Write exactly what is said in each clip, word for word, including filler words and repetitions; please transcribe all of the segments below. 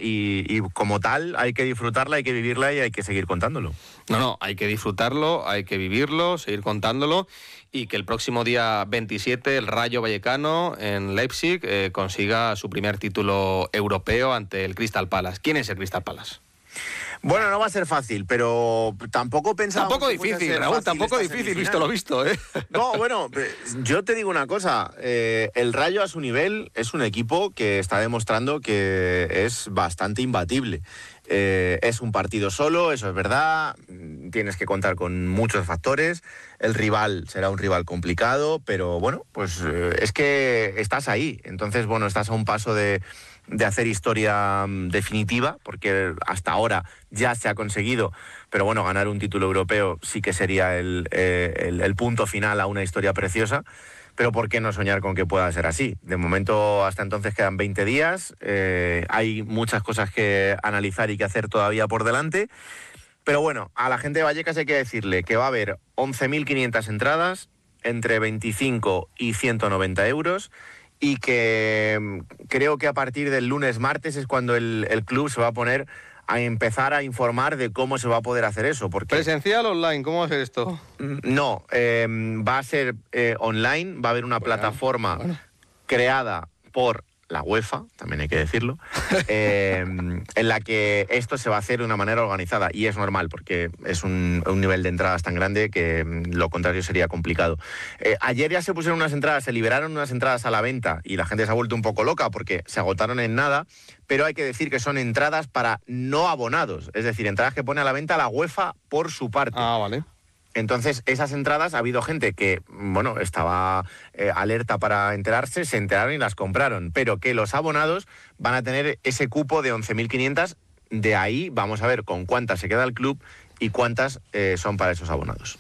y, y como tal hay que disfrutarla, hay que vivirla y hay que seguir contándolo. No, no, hay que disfrutarlo, hay que vivirlo, seguir contándolo y que el próximo día veintisiete el Rayo Vallecano en Leipzig eh, consiga su primer título europeo ante el Crystal Palace. ¿Quién es el Crystal Palace? Bueno, no va a ser fácil, pero tampoco pensaba... Tampoco difícil, Raúl, tampoco difícil, visto lo visto, ¿eh? No, bueno, yo te digo una cosa, eh, el Rayo a su nivel es un equipo que está demostrando que es bastante imbatible. Eh, es un partido solo, eso es verdad, tienes que contar con muchos factores, el rival será un rival complicado, pero bueno, pues eh, es que estás ahí, entonces bueno, estás a un paso de... de hacer historia definitiva, porque hasta ahora ya se ha conseguido, pero bueno, ganar un título europeo sí que sería el, eh, el, el punto final a una historia preciosa, pero ¿por qué no soñar con que pueda ser así? De momento, hasta entonces quedan veinte días, eh, hay muchas cosas que analizar y que hacer todavía por delante, pero bueno, a la gente de Vallecas hay que decirle que va a haber once mil quinientas entradas, entre veinticinco y ciento noventa euros, y que creo que a partir del lunes, martes es cuando el, el club se va a poner a empezar a informar de cómo se va a poder hacer eso. Porque ¿Presencial o online? ¿Cómo va a ser esto? No, eh, va a ser eh, online, va a haber una bueno, plataforma bueno. creada por la UEFA, también hay que decirlo, eh, en la que esto se va a hacer de una manera organizada, y es normal, porque es un, un nivel de entradas tan grande que lo contrario sería complicado. Eh, ayer ya se pusieron unas entradas, se liberaron unas entradas a la venta, y la gente se ha vuelto un poco loca porque se agotaron en nada, pero hay que decir que son entradas para no abonados, es decir, entradas que pone a la venta la UEFA por su parte. Ah, vale. Entonces, esas entradas, ha habido gente que, bueno, estaba eh, alerta para enterarse, se enteraron y las compraron, pero que los abonados van a tener ese cupo de once mil quinientas, de ahí vamos a ver con cuántas se queda el club y cuántas eh, son para esos abonados.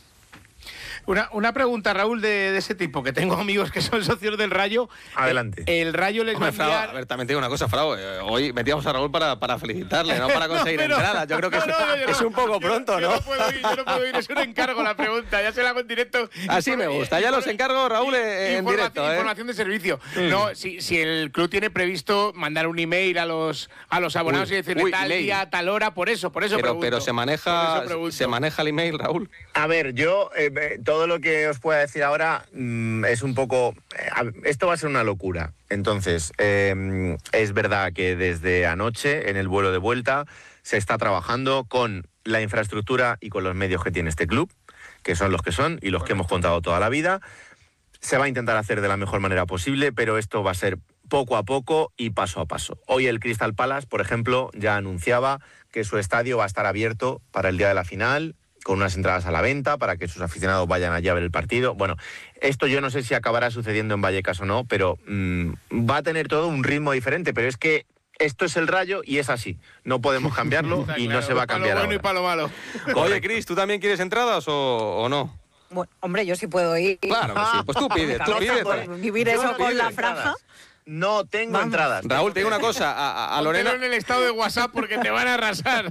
Una, una pregunta, Raúl, de, de ese tipo, que tengo amigos que son socios del Rayo. Adelante. El, el Rayo les va a enviar... Frau, a ver, también te digo una cosa, Frau. Eh, hoy metíamos a Raúl para, para felicitarle, no para conseguir no, pero, entradas. Yo creo que no, no, es, es un poco pronto, yo, ¿no? Yo no puedo ir, yo no puedo ir, es un encargo la pregunta, ya se la hago en directo. Así me gusta, ya los encargo, Raúl, en, en directo. ¿eh? Información de servicio. Mm. No, si, si el club tiene previsto mandar un email a los, a los abonados uy, y decirle uy, tal email. día, tal hora, por eso, por eso pero, pregunto. Pero se maneja, se maneja el email, Raúl. A ver, yo, eh, todo lo que os puedo a decir ahora mmm, es un poco... Eh, esto va a ser una locura. Entonces, eh, es verdad que desde anoche, en el vuelo de vuelta, se está trabajando con la infraestructura y con los medios que tiene este club, que son los que son y los que hemos contado toda la vida. Se va a intentar hacer de la mejor manera posible, pero esto va a ser poco a poco y paso a paso. Hoy el Crystal Palace, por ejemplo, ya anunciaba que su estadio va a estar abierto para el día de la final, con unas entradas a la venta para que sus aficionados vayan allá a ver el partido. Bueno, esto yo no sé si acabará sucediendo en Vallecas o no, pero mmm, va a tener todo un ritmo diferente, pero es que esto es el Rayo y es así. No podemos cambiarlo y claro, no se va a cambiar para lo bueno ahora. Y para lo malo. Oye, Cris, ¿tú también quieres entradas o, o no? Bueno, hombre, yo sí puedo ir. Claro que sí, pues tú pides, tú pides. Vivir eso no con la franja. No tengo Vamos. entradas. Raúl, te digo una cosa, a, a, a Lorena... en el estado de WhatsApp porque te van a arrasar.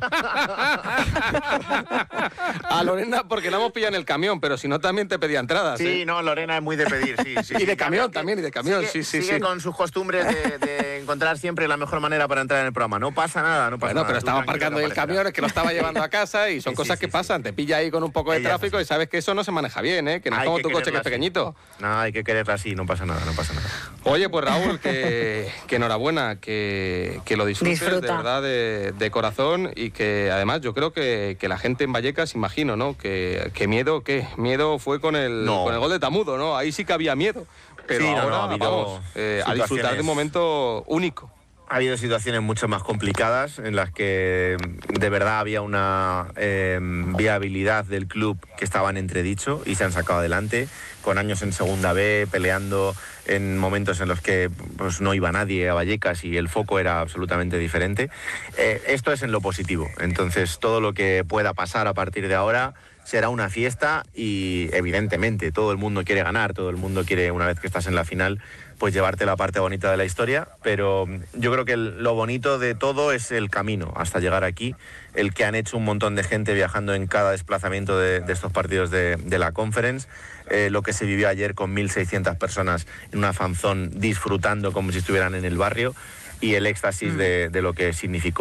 A Lorena porque la hemos pillado en el camión, pero si no también te pedía entradas. Sí, ¿eh? no, Lorena es muy de pedir, sí. sí y sí, de camión que, también, y de camión, sigue, sí, sí, sigue sí. con sus costumbres de, de encontrar siempre la mejor manera para entrar en el programa. No pasa nada, no pasa bueno, nada. pero estaba aparcando ahí el camión, es que lo estaba llevando a casa y son sí, cosas sí, que sí, pasan. Sí. Te pilla ahí con un poco de Ella tráfico y sabes que eso no se maneja bien, ¿eh? Que no es como tu coche que es pequeñito. No, hay que quererla así, no pasa nada, no pasa nada. Oye, pues Raúl, que, que enhorabuena, que, que lo disfrutes Disfruta. de verdad de, de corazón y que además yo creo que, que la gente en Vallecas, imagino, ¿no? Que, que miedo, ¿qué? Miedo fue con el, no. con el gol de Tamudo, ¿no? Ahí sí que había miedo. Pero sí, no, ahora no, ha habido vamos eh, a disfrutar de un momento único. Ha habido situaciones mucho más complicadas en las que de verdad había una eh, viabilidad del club que estaba en entredicho y se han sacado adelante, con años en segunda B, peleando en momentos en los que pues, no iba nadie a Vallecas y el foco era absolutamente diferente. Eh, esto es en lo positivo, entonces todo lo que pueda pasar a partir de ahora será una fiesta y evidentemente todo el mundo quiere ganar, todo el mundo quiere, una vez que estás en la final, pues llevarte la parte bonita de la historia, pero yo creo que el, lo bonito de todo es el camino hasta llegar aquí, el que han hecho un montón de gente viajando en cada desplazamiento de, de estos partidos de, de la Conference, eh, lo que se vivió ayer con mil seiscientas personas en una fanzón disfrutando como si estuvieran en el barrio y el éxtasis mm. de, de lo que significó